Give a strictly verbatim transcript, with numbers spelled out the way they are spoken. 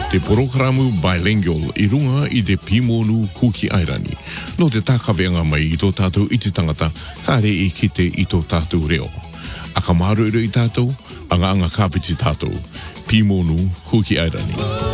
Te programu bilingual I runga I te Pimonu Kuki Airani. No te tākawenga mai I tō tātou I te tangata, ka re I kite I tō tātou reo. A ka maruiru I tātou, anga anga kāpiti tātou. Pimonu Kuki Airani.